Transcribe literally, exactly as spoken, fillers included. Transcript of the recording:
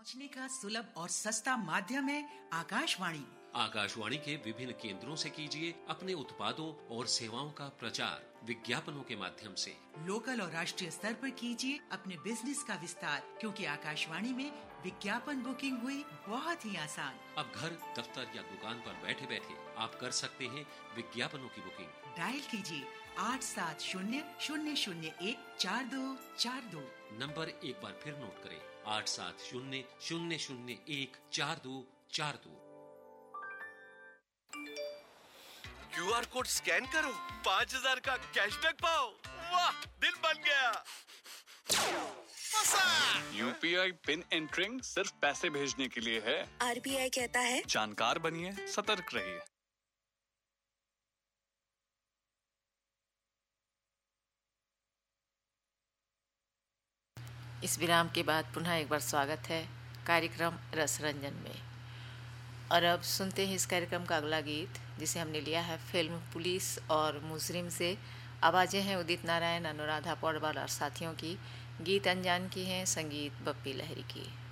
पहुंचने का सुलभ और सस्ता माध्यम है आकाशवाणी। आकाशवाणी के विभिन्न केंद्रों से कीजिए अपने उत्पादों और सेवाओं का प्रचार विज्ञापनों के माध्यम से। लोकल और राष्ट्रीय स्तर पर कीजिए अपने बिजनेस का विस्तार, क्योंकि आकाशवाणी में विज्ञापन बुकिंग हुई बहुत ही आसान। अब घर, दफ्तर या दुकान पर बैठे बैठे आप कर सकते हैं विज्ञापनों की बुकिंग। डायल कीजिए आठ सात शून्य शून्य शून्य एक चार दो चार दो। नंबर एक बार फिर नोट करें, आठ सात शून्य शून्य शून्य एक चार दो चार दो। क्यू आर कोड स्कैन करो, पाँच हजार का कैशबैक पाओ। वाह, दिल बन गया। यूपीआई पिन एंटरिंग सिर्फ पैसे भेजने के लिए है। आरबीआई कहता है जानकार बनिए, सतर्क रहिए। इस विराम के बाद पुनः एक बार स्वागत है कार्यक्रम रस रंजन में। और अब सुनते हैं इस कार्यक्रम का अगला गीत, जिसे हमने लिया है फिल्म पुलिस और मुजरिम से। आवाज़ें हैं उदित नारायण, अनुराधा पौडवाल और साथियों की। गीत अनजान की हैं, संगीत बप्पी लहरी की।